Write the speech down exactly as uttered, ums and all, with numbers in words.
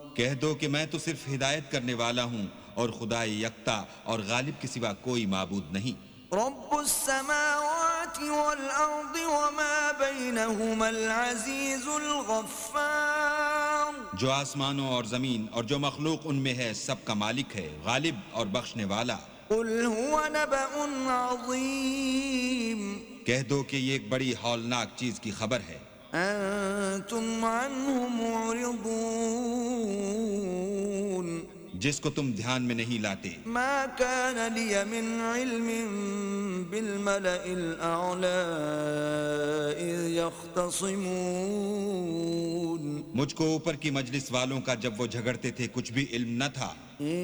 कह दो कि मैं तो सिर्फ हिदायत करने वाला हूँ और खुदा यकता और गालिब के सिवा कोई माबूद नहीं। रब्बुस्समावाति वल अर्दि वमा बैनहुमल अज़ीज़ुल गफ्फार, जो आसमानों और जमीन और जो मखलूक उनमें है सबका मालिक है, गालिब और बख्शने वाला। कुल हुवा नबउन अज़ीम, कह दो कि ये एक बड़ी हौलनाक चीज की खबर है। अंतुम अन्हु मुरिदून, जिसको तुम ध्यान में नहीं लाते। मा कान लिय मिन इल्मिन बिल मलइल अअला इज़ यख्तसिमून, मुझको ऊपर की मजलिस वालों का जब वो झगड़ते थे कुछ भी इल्म न था।